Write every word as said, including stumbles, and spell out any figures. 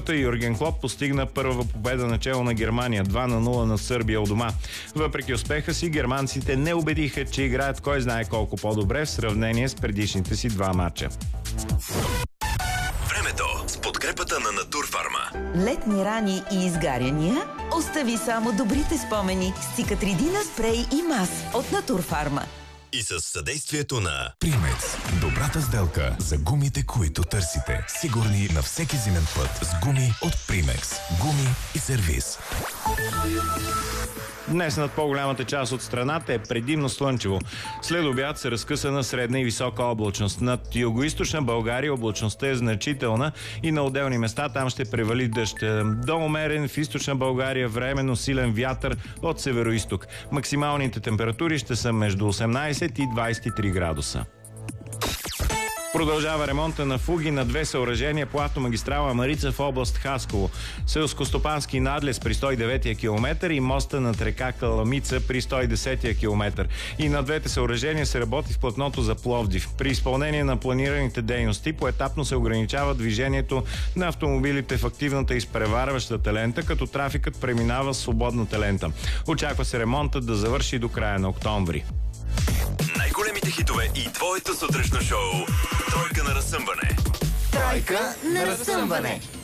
Турцията и Юрген Клоп постигна първа победа начело на Германия, два на нула на Сърбия у дома. Въпреки успеха си, германците не убедиха, че играят кой знае колко по-добре в сравнение с предишните си два матча. Времето с подкрепата на Натурфарма. Летни рани и изгаряния? Остави само добрите спомени с Цикатридина спрей и мас от Натурфарма. И с съдействието на Примекс. Добрата сделка за гумите, които търсите. Сигурни на всеки зимен път с гуми от Примекс. Гуми и сервиз. Днес над по-голямата част от страната е предимно слънчево. След обяд се разкъсана средна и висока облачност. Над югоизточна България облачността е значителна и на отделни места там ще превали дъжд. До умерен в източна България временно силен вятър от североизток. Максималните температури ще са между осемнайсет и двайсет и три градуса. Продължава ремонта на фуги на две съоръжения по автомагистрала Марица в област Хасково. Селскостопански надлез при сто и деветия километър и моста над река Каламица при сто и десетия километър. И на двете съоръжения се работи в платното за Пловдив. При изпълнение на планираните дейности поетапно се ограничава движението на автомобилите в активната изпреварващата лента, като трафикът преминава в свободната лента. Очаква се ремонтът да завърши до края на октомври. най-големите хитове и твоето сутрешно шоу. Тройка на разсъмване. Тройка на разсъмване.